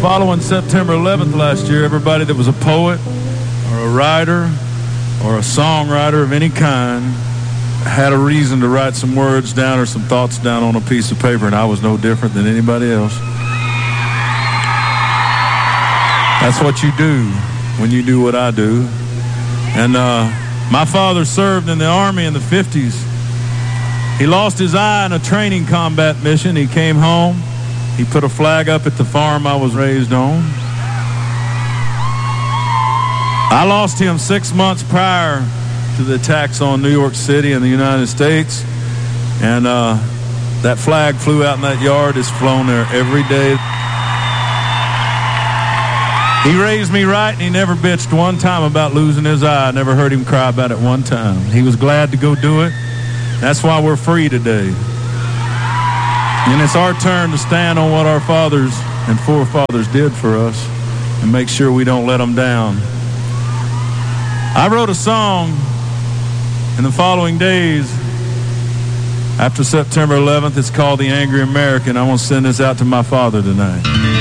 Following September 11th last year, everybody that was a poet or a writer or a songwriter of any kind had a reason to write some words down or some thoughts down on a piece of paper, and I was no different than anybody else. That's what you do when you do what I do. And my father served in the Army in the 50s. He lost his eye in a training combat mission. He came home. He put a flag up at the farm I was raised on. I lost him 6 months prior to the attacks on New York City and the United States. And that flag flew out in that yard. It's flown there every day. He raised me right, and he never bitched one time about losing his eye. I never heard him cry about it one time. He was glad to go do it. That's why we're free today. And it's our turn to stand on what our fathers and forefathers did for us and make sure we don't let them down. I wrote a song in the following days after September 11th. It's called The Angry American. I want to send this out to my father tonight.